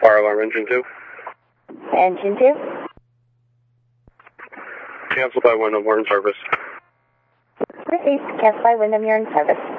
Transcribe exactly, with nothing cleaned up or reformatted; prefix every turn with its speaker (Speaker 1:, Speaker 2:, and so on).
Speaker 1: Fire alarm engine two.
Speaker 2: Engine two.
Speaker 1: Cancel by Wyndham, we're in service.
Speaker 2: Received. Cancel by Wyndham, you're in service.